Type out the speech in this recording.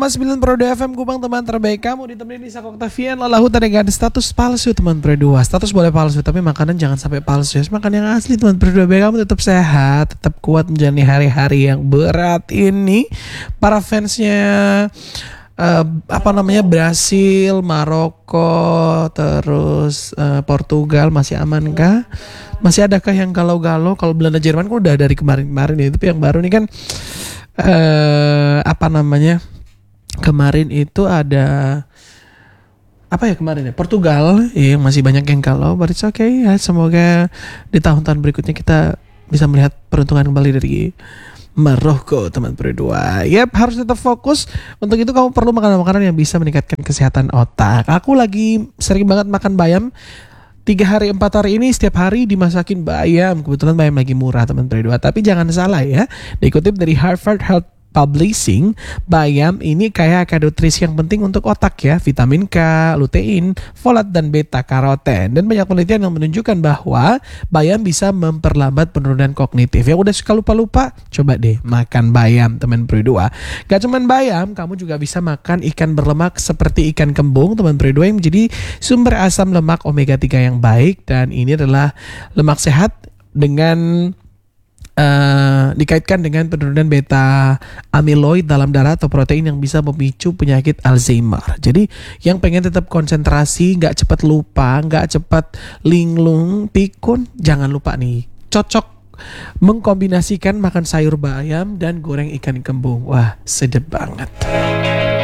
Mas 92 FM Kupang, teman terbaik kamu ditemenin Nisa Oktavian. Lalu dengan status palsu teman berdua. Status boleh palsu tapi makanan jangan sampai palsu ya. Makan yang asli teman berdua. Biar kamu tetap sehat, tetap kuat menjalani hari-hari yang berat ini. Para fansnya Brasil, Maroko, terus Portugal masih amankah? Masih adakah yang galau-galau? Kalau Belanda Jerman kan udah dari kemarin-kemarin ya. Tapi yang baru nih kan kemarin itu ada kemarin ya Portugal ya, masih banyak yang galau, but it's okay ya. Semoga di tahun-tahun berikutnya kita bisa melihat peruntungan kembali dari Maroko teman berdua. Yep, harus tetap fokus. Untuk itu kamu perlu makanan-makanan yang bisa meningkatkan kesehatan otak. Aku lagi sering banget makan bayam. 3 hari 4 hari ini setiap hari dimasakin bayam. Kebetulan bayam lagi murah teman berdua. Tapi jangan salah ya, dikutip dari Harvard Health Publishing, bayam ini kaya akan nutrisi yang penting untuk otak ya, vitamin K, lutein, folat dan beta karoten. Dan banyak penelitian yang menunjukkan bahwa bayam bisa memperlambat penurunan kognitif. Yang udah suka lupa-lupa, coba deh makan bayam teman berdua. Gak cuman bayam, kamu juga bisa makan ikan berlemak seperti ikan kembung teman berdua, yang menjadi sumber asam lemak omega 3 yang baik. Dan ini adalah lemak sehat dengan dikaitkan dengan penurunan beta amiloid dalam darah atau protein yang bisa memicu penyakit Alzheimer. Jadi yang pengen tetap konsentrasi, gak cepat lupa, gak cepat linglung, pikun, jangan lupa nih, cocok mengkombinasikan makan sayur bayam dan goreng ikan kembung. Wah, sedap banget.